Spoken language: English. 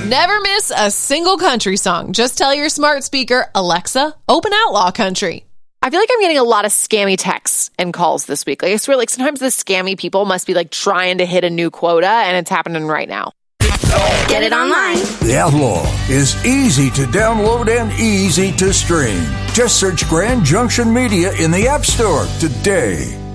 Never miss a single country song. Just tell your smart speaker, Alexa, open Outlaw Country. I feel like I'm getting a lot of scammy texts and calls this week. Like, I swear, like, sometimes the scammy people must be like trying to hit a new quota, and it's happening right now. Get it online. The Outlaw is easy to download and easy to stream. Just search Grand Junction Media in the App Store today.